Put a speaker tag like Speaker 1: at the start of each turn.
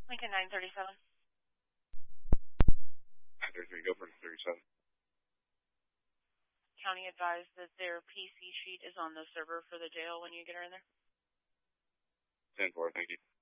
Speaker 1: Lincoln 937.
Speaker 2: 933, go for 37.
Speaker 1: County advised that their PC sheet is on the server for the jail when you get her in there.
Speaker 2: 10-4, thank you.